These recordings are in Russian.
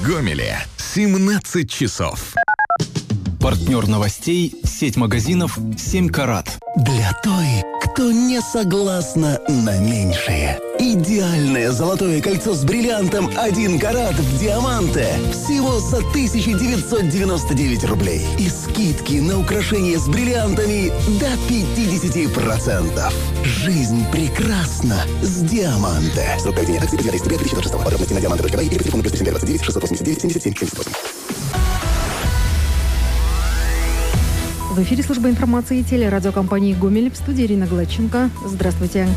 Гомеле 17 часов. Партнер новостей – сеть магазинов «7 карат». Для той, кто не согласна на меньшее. Идеальное золотое кольцо с бриллиантом 1 карат в диаманте. Всего за 1999 рублей. И скидки на украшения с бриллиантами до 50%. Жизнь прекрасна с диаманте. Срок проведения акции 9 сентября 2026. Подробности на diamante.by или по телефону +329 689 77 78. В эфире служба информации телерадиокомпании «Гомель», в студии Ирина Гладченко. Здравствуйте.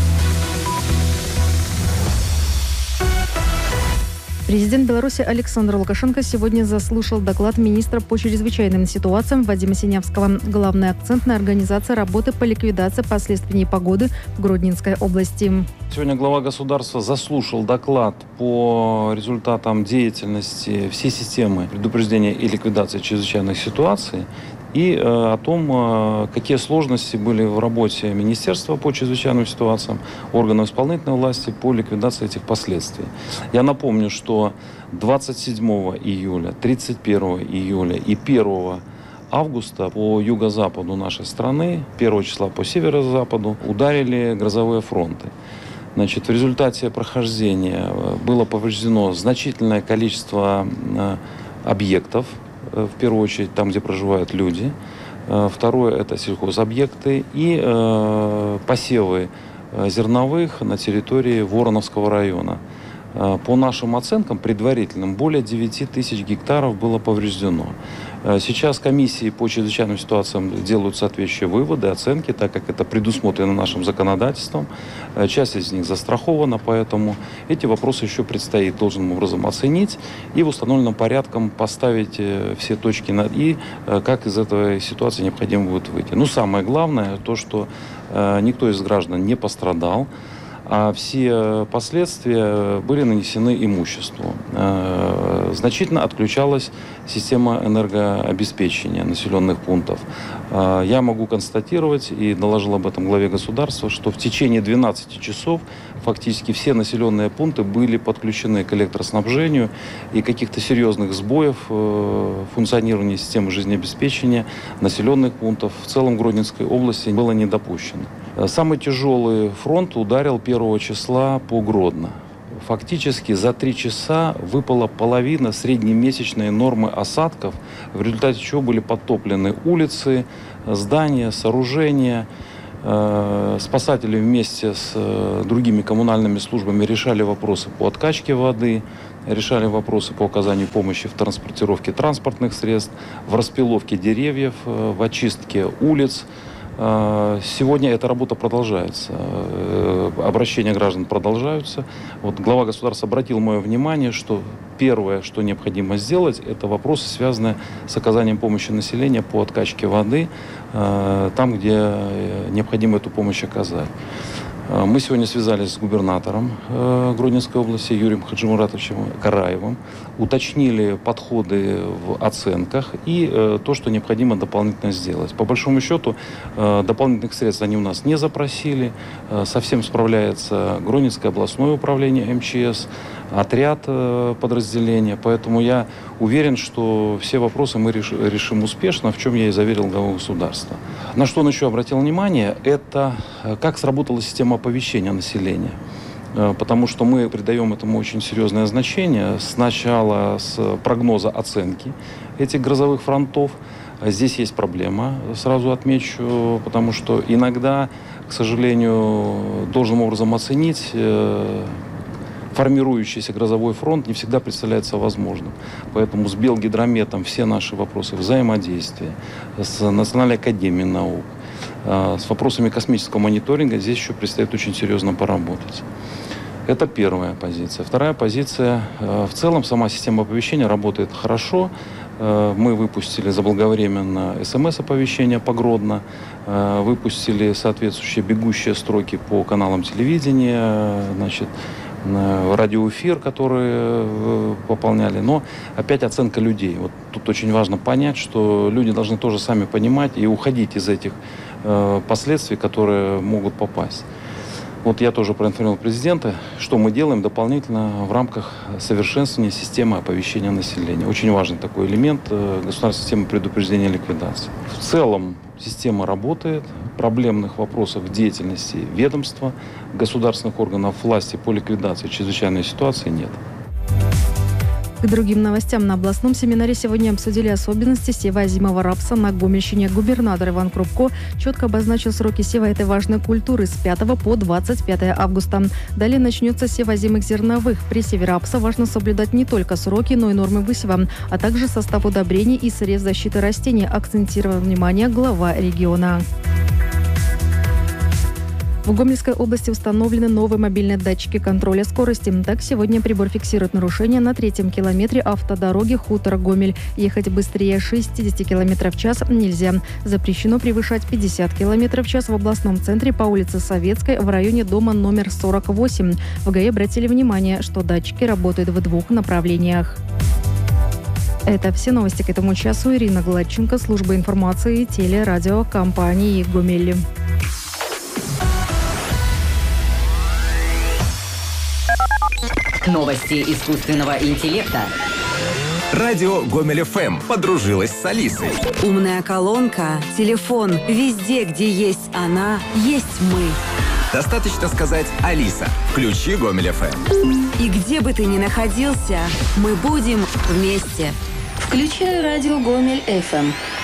Президент Беларуси Александр Лукашенко сегодня заслушал доклад министра по чрезвычайным ситуациям Вадима Синявского. Главный акцент на организации работы по ликвидации последствий непогоды в Гродненской области. Сегодня глава государства заслушал доклад по результатам деятельности всей системы предупреждения и ликвидации чрезвычайных ситуаций и о том, какие сложности были в работе Министерства по чрезвычайным ситуациям, органов исполнительной власти по ликвидации этих последствий. Я напомню, что 27 июля, 31 июля и 1 августа по юго-западу нашей страны, 1 числа по северо-западу ударили грозовые фронты. Значит, в результате прохождения было повреждено значительное количество объектов, в первую очередь там, где проживают люди. Второе – это сельхозобъекты и посевы зерновых на территории Вороновского района. По нашим оценкам предварительным, более 9 тысяч гектаров было повреждено. Сейчас комиссии по чрезвычайным ситуациям делают соответствующие выводы, оценки, так как это предусмотрено нашим законодательством. Часть из них застрахована, поэтому эти вопросы еще предстоит должным образом оценить и в установленном порядке поставить все точки над «и», как из этой ситуации необходимо будет выйти. Ну, самое главное, то, что никто из граждан не пострадал, а все последствия были нанесены имуществу. Значительно отключалась система энергообеспечения населенных пунктов. Я могу констатировать, и доложил об этом главе государства, что в течение 12 часов фактически все населенные пункты были подключены к электроснабжению, и каких-то серьезных сбоев в функционировании системы жизнеобеспечения населенных пунктов в целом Гродненской области было не допущено. Самый тяжелый фронт ударил 1 числа по Гродно. Фактически за 3 часа выпала половина среднемесячной нормы осадков, в результате чего были подтоплены улицы, здания, сооружения. Спасатели вместе с другими коммунальными службами решали вопросы по откачке воды, решали вопросы по оказанию помощи в транспортировке транспортных средств, в распиловке деревьев, в очистке улиц. Сегодня эта работа продолжается. Обращения граждан продолжаются. Вот глава государства обратил мое внимание, что первое, что необходимо сделать, это вопросы, связанные с оказанием помощи населению по откачке воды, там, где необходимо эту помощь оказать. Мы сегодня связались с губернатором Гродненской области Юрием Хаджимуратовичем Караевым, уточнили подходы в оценках и то, что необходимо дополнительно сделать. По большому счету, дополнительных средств они у нас не запросили. Совсем справляется Гродненское областное управление МЧС, отряд подразделения. Поэтому я уверен, что все вопросы мы решим успешно, в чем я и заверил главу государства. На что он еще обратил внимание, это как сработала система оповещения населения. Потому что мы придаем этому очень серьезное значение. Сначала с прогноза оценки этих грозовых фронтов. Здесь есть проблема, сразу отмечу, потому что иногда, к сожалению, должным образом оценить формирующийся грозовой фронт не всегда представляется возможным. Поэтому с Белгидрометом все наши вопросы взаимодействия, с Национальной академией наук, с вопросами космического мониторинга здесь еще предстоит очень серьезно поработать. Это первая позиция. Вторая позиция. В целом сама система оповещения работает хорошо. Мы выпустили заблаговременно СМС-оповещение по Гродно, выпустили соответствующие бегущие строки по каналам телевидения, значит, радиоэфир, который пополняли. Но опять оценка людей. Вот тут очень важно понять, что люди должны тоже сами понимать и уходить из этих последствий, которые могут попасть. Вот я тоже проинформировал президента, что мы делаем дополнительно в рамках совершенствования системы оповещения населения. Очень важный такой элемент государственной системы предупреждения и ликвидации. В целом система работает, проблемных вопросов в деятельности ведомства, государственных органов власти по ликвидации чрезвычайной ситуации нет. К другим новостям. На областном семинаре сегодня обсудили особенности сева озимого рапса на Гомельщине. Губернатор Иван Крупко четко обозначил сроки сева этой важной культуры с 5 по 25 августа. Далее начнется сев озимых зерновых. При севе рапса важно соблюдать не только сроки, но и нормы высева, а также состав удобрений и средств защиты растений, акцентировал внимание глава региона. В Гомельской области установлены новые мобильные датчики контроля скорости. Так, сегодня прибор фиксирует нарушения на 3-м километре автодороги Хутор-Гомель. Ехать быстрее 60 км в час нельзя. Запрещено превышать 50 км в час в областном центре по улице Советской в районе дома номер 48. В ГАИ обратили внимание, что датчики работают в 2 направлениях. Это все новости к этому часу. Ирина Гладченко, служба информации телерадиокомпании «Гомель». Новости искусственного интеллекта. Радио Гомель ФМ подружилась с Алисой. Умная колонка, телефон, везде, где есть она, есть мы. Достаточно сказать: Алиса, включи Гомель ФМ. И где бы ты ни находился, мы будем вместе. Включай радио Гомель ФМ.